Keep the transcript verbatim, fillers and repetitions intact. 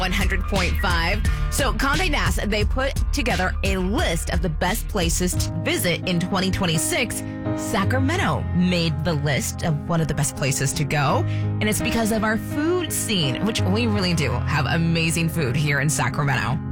one hundred point five. So Condé Nast, they put together a list of the best places to visit in twenty twenty-six. Sacramento made the list of one of the best places to go. And it's because of our food scene, which we really do have amazing food here in Sacramento.